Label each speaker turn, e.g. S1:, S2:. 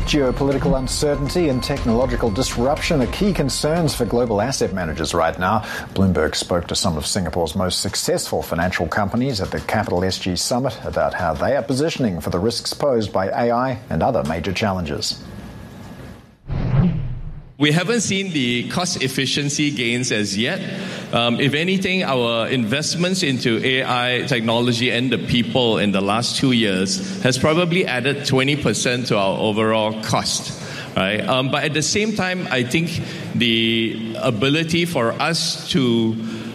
S1: Geopolitical uncertainty and technological disruption are key concerns for global asset managers right now. Bloomberg spoke to some of Singapore's most successful financial companies at the Capital SG Summit about how they are positioning for the risks posed by AI and other major challenges.
S2: We haven't seen the cost efficiency gains as yet. If anything, our investments into AI technology and the people in the last 2 years has probably added 20% to our overall cost. Right? But at the same time, I think the ability for us to